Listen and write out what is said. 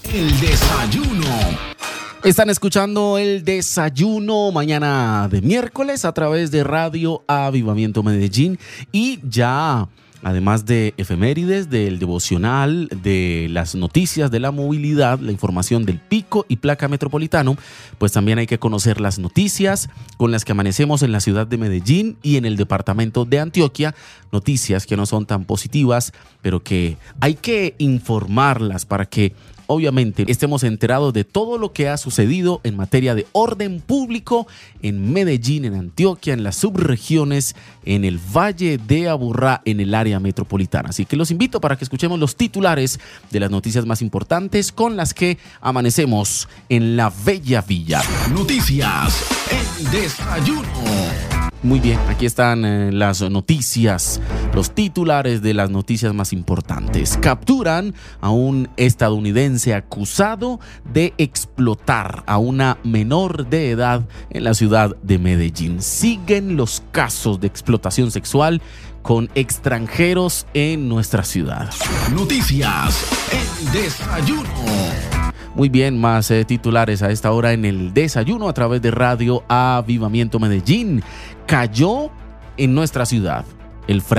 El desayuno. Están escuchando El Desayuno mañana de miércoles a través de Radio Avivamiento Medellín y ya, además de efemérides, del devocional, de las noticias de la movilidad, la información del pico y placa metropolitano, pues también hay que conocer las noticias con las que amanecemos en la ciudad de Medellín y en el departamento de Antioquia, noticias que no son tan positivas, pero que hay que informarlas para que obviamente estemos enterados de todo lo que ha sucedido en materia de orden público en Medellín, en Antioquia, en las subregiones, en el Valle de Aburrá, en el área metropolitana. Así que los invito para que escuchemos los titulares de las noticias más importantes con las que amanecemos en la Bella Villa. Noticias. El desayuno. Muy bien, aquí están las noticias, los titulares de las noticias más importantes. Capturan a un estadounidense acusado de explotar a una menor de edad en la ciudad de Medellín. Siguen los casos de explotación sexual con extranjeros en nuestra ciudad. Noticias. El desayuno. Muy bien, más titulares a esta hora en El Desayuno a través de Radio Avivamiento Medellín. Cayó en nuestra ciudad el